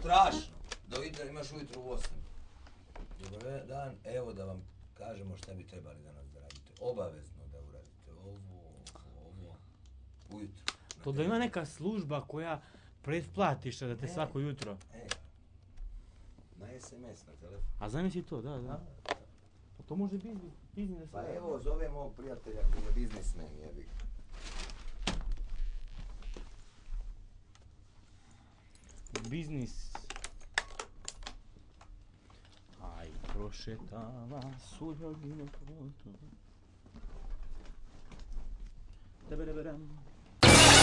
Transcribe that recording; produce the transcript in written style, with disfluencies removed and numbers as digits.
strašno. Do jutra imaš ujutro u 8. Dobar dan, evo da vam kažemo šta bi trebali danas da radite. Obavezno da uradite ovo, ujutro. To da ima neka služba koja pretplatiš da te svako jutro. Na SMS, na telefon. A zamisli to, da. To može biznis. Pa evo, zovem ovog prijatelja koji je biznismen, jebi. Biznis. Aj, prošetava suljogino putu. Tebereberem.